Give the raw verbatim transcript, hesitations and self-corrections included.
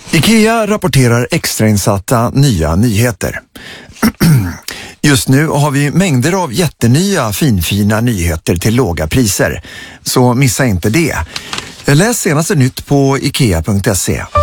IKEA rapporterar extrainsatta nya nyheter. Just nu har vi mängder av jättenya finfina nyheter till låga priser. Så missa inte det. Läs senaste nytt på ikea punkt se.